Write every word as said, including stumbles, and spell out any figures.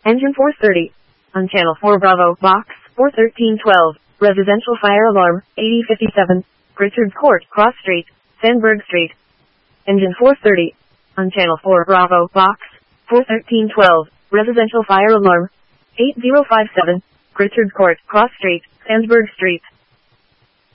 Engine four thirty. On channel four Bravo, box four thirteen twelve, residential fire alarm, eighty fifty-seven, Richards Court, Cross Street, Sandburg Street. Engine four thirty. On channel four Bravo, box four thirteen twelve, residential fire alarm, eight zero five seven, Richards Court, Cross Street, Sandburg Street.